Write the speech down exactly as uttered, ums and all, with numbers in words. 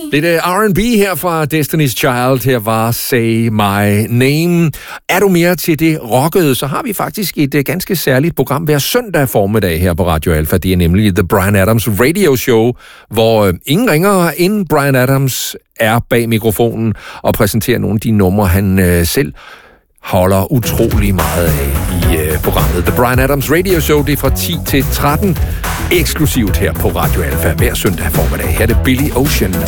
Lidt R and B her fra Destiny's Child. Her var Say My Name. Er du mere til det rockede, så har vi faktisk et ganske særligt program hver søndag formiddag her på Radio Alpha. Det er nemlig The Bryan Adams Radio Show, hvor ingen ringere end Bryan Adams er bag mikrofonen og præsenterer nogle af de numre, han øh, selv holder utrolig meget af i øh, programmet. The Bryan Adams Radio Show, det er fra ti til tretten, eksklusivt her på Radio Alpha hver søndag formiddag. Her er det Billy Ocean.